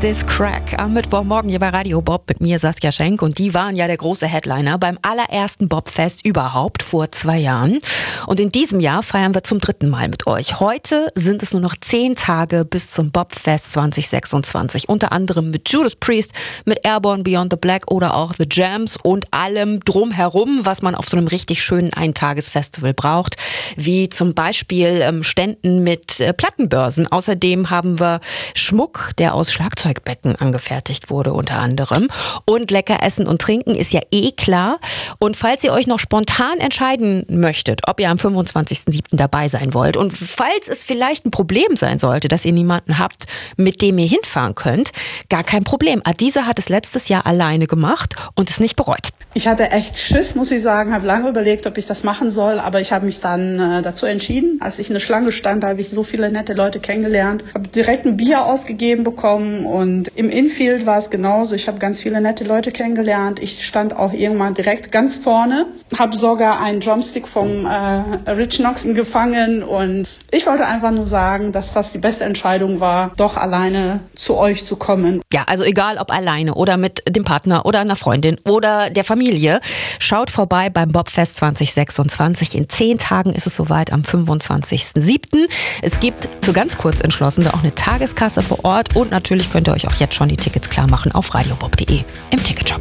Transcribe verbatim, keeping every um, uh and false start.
This Crack am Mittwochmorgen hier bei Radio Bob mit mir, Saskia Schenk. Und die waren ja der große Headliner beim allerersten Bobfest überhaupt vor zwei Jahren. Und in diesem Jahr feiern wir zum dritten Mal mit euch. Heute sind es nur noch zehn Tage bis zum Bobfest zwanzig sechsundzwanzig. Unter anderem mit Judas Priest, mit Airborne, Beyond the Black oder auch The Jams und allem drumherum, was man auf so einem richtig schönen Eintagesfestival braucht. Wie zum Beispiel ähm, Ständen mit äh, Plattenbörsen. Außerdem haben wir Schmuck, der aus Schlagzeugbecken angefertigt wurde unter anderem. Und lecker essen und trinken ist ja eh klar. Und falls ihr euch noch spontan entscheiden möchtet, ob ihr am fünfundzwanzigsten siebten dabei sein wollt und falls es vielleicht ein Problem sein sollte, dass ihr niemanden habt, mit dem ihr hinfahren könnt, gar kein Problem. Adisa hat es letztes Jahr alleine gemacht und es nicht bereut. Ich hatte echt Schiss, muss ich sagen, habe lange überlegt, ob ich das machen soll, aber ich habe mich dann äh, dazu entschieden. Als ich in der Schlange stand, habe ich so viele nette Leute kennengelernt, habe direkt ein Bier ausgegeben bekommen und im Infield war es genauso. Ich habe ganz viele nette Leute kennengelernt. Ich stand auch irgendwann direkt ganz vorne, habe sogar einen Drumstick vom äh, Rich Knox gefangen und ich wollte einfach nur sagen, dass das die beste Entscheidung war, doch alleine zu euch zu kommen. Ja, also egal ob alleine oder mit dem Partner oder einer Freundin oder der Familie, schaut vorbei beim Bobfest zwanzig sechsundzwanzig. In zehn Tagen ist es soweit am fünfundzwanzigsten siebten Es gibt für ganz Kurzentschlossene auch eine Tageskasse vor Ort und natürlich könnt ihr euch auch jetzt schon die Tickets klar machen auf radiobob punkt de im Ticketshop.